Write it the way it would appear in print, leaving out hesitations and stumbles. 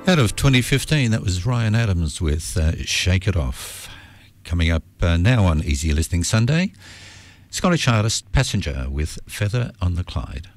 Out of 2015, that was Ryan Adams with Shake It Off. Coming up now on Easy Listening Sunday, Scottish artist Passenger with Feather on the Clyde.